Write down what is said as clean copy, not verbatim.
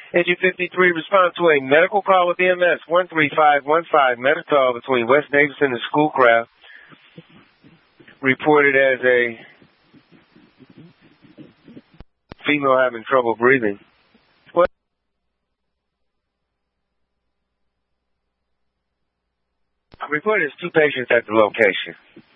Engine 53, respond to a medical call with EMS 13515 Medical between West Davidson and Schoolcraft. Reported as a female having trouble breathing. What? Reported as 2 patients at the location.